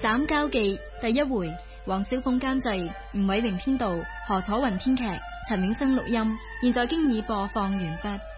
斬交記第一回，黃小鳳監製，吳偉榮編導，何楚雲編劇，陳永生錄音。現在經已播放完畢。